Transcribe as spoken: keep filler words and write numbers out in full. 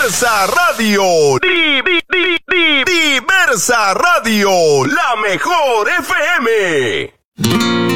Diversa Radio. Di, di, di, di, Diversa Radio, la mejor F M.